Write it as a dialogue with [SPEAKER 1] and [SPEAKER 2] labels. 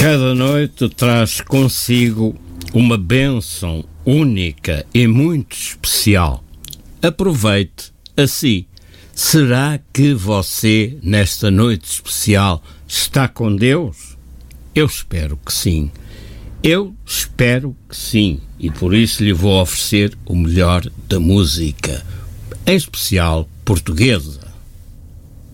[SPEAKER 1] Cada noite traz consigo uma bênção única e muito especial. Aproveite assim. Será que você, nesta noite especial, está com Deus? Eu espero que sim. Eu espero que sim. E por isso lhe vou oferecer o melhor da música, em especial portuguesa.